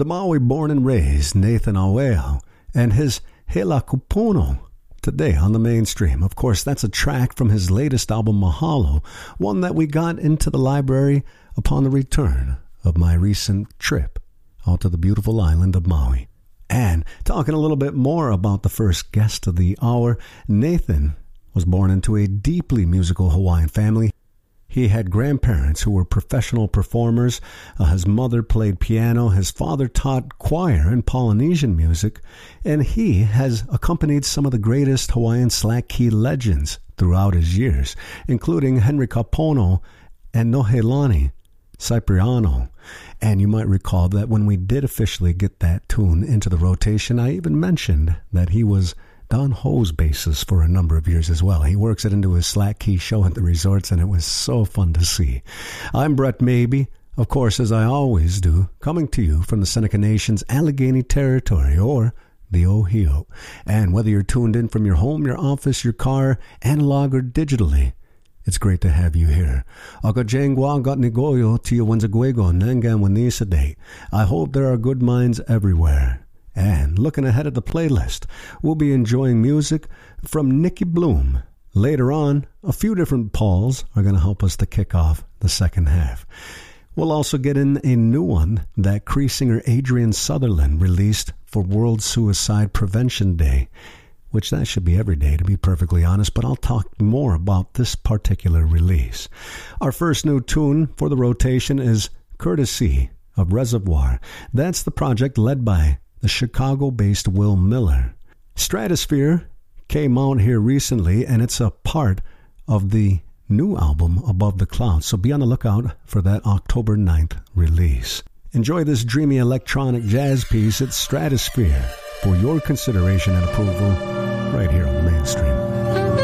the Maui born and raised Nathan Aue'o and his Hela Kupono today on the mainstream. Of course, that's a track from his latest album, Mahalo, one that we got into the library upon the return of my recent trip out to the beautiful island of Maui. And talking a little bit more about the first guest of the hour, Nathan was born into a deeply musical Hawaiian family. He had grandparents who were professional performers. His mother played piano. His father taught choir and Polynesian music. And he has accompanied some of the greatest Hawaiian slack key legends throughout his years, including Henry Kapono and Nohelani Cipriano. And you might recall that when we did officially get that tune into the rotation, I even mentioned that he was Don Ho's bassist for a number of years as well. He works it into his slack key show at the resorts, and it was so fun to see. I'm Brett Maybe, of course, as I always do, coming to you from the Seneca Nation's Allegheny Territory, or the Ohio. And whether you're tuned in from your home, your office, your car, analog or digitally, it's great to have you here. Akajengwa Gatnigoyo Tia Wenzaguego Nangan Wanisa Day. I hope there are good minds everywhere. And looking ahead at the playlist, we'll be enjoying music from Nicky Bloom. Later on, a few different Pauls are going to help us to kick off the second half. We'll also get in a new one that Cree singer Adrian Sutherland released for World Suicide Prevention Day, which that should be every day, to be perfectly honest, but I'll talk more about this particular release. Our first new tune for the rotation is Courtesy of Reservoir. That's the project led by the Chicago-based Will Miller. Stratosphere came out here recently, and it's a part of the new album Above the Clouds, so be on the lookout for that October 9th release. Enjoy this dreamy electronic jazz piece. It's Stratosphere for your consideration and approval right here on the mainstream.